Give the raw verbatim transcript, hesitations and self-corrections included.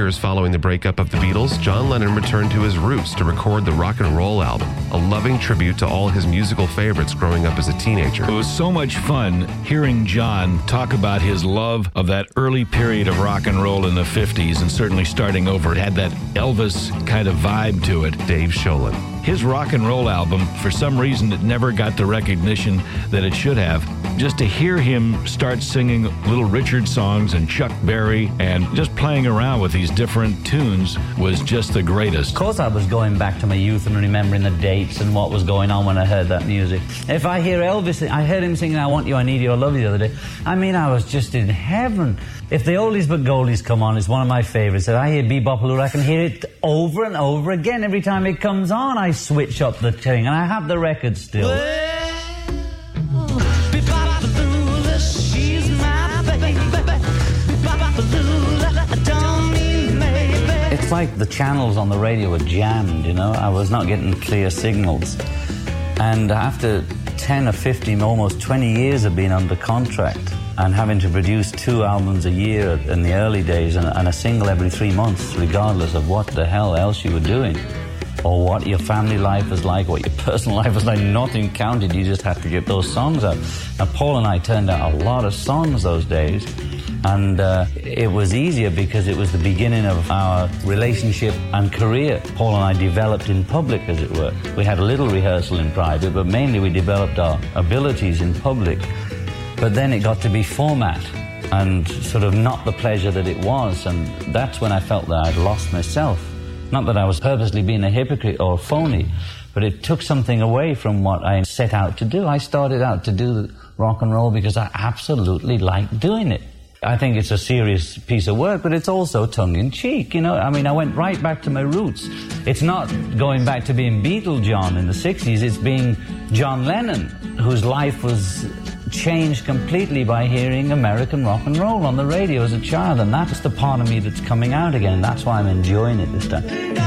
years following the breakup of the Beatles, John Lennon returned to his roots to record the Rock and Roll album, a loving tribute to all his musical favorites growing up as a teenager. It was so much fun hearing John talk about his love of that early period of rock and roll in the fifties, and certainly starting over. It had that Elvis kind of vibe to it. Dave Sholin. His rock and roll album, for some reason, it never got the recognition that it should have. Just to hear him start singing Little Richard songs and Chuck Berry and just playing around with these different tunes was just the greatest. Of course I was going back to my youth and remembering the dates and what was going on when I heard that music. If I hear Elvis, I heard him singing I Want You, I Need You, I Love You the other day. I mean, I was just in heaven. If the Oldies but Goldies come on, it's one of my favorites. If I hear Bebop Lou, I can hear it over and over again. Every time it comes on, I switch up the thing, and I have the record still. It's like the channels on the radio were jammed, you know? I was not getting clear signals. And after ten or fifteen, almost twenty years of being under contract, and having to produce two albums a year in the early days and, and a single every three months, regardless of what the hell else you were doing, or what your family life was like, what your personal life was like, nothing counted. You just had to get those songs out. And Paul and I turned out a lot of songs those days, and uh, it was easier because it was the beginning of our relationship and career. Paul and I developed in public, as it were. We had a little rehearsal in private, but mainly we developed our abilities in public. But then it got to be format and sort of not the pleasure that it was, and that's when I felt that I'd lost myself. Not that I was purposely being a hypocrite or phony, but it took something away from what I set out to do. I started out to do rock and roll because I absolutely liked doing it. I think it's a serious piece of work, but it's also tongue-in-cheek, you know? I mean, I went right back to my roots. It's not going back to being Beatle John in the sixties, it's being John Lennon, whose life was changed completely by hearing American rock and roll on the radio as a child, and that's the part of me that's coming out again. That's why I'm enjoying it this time.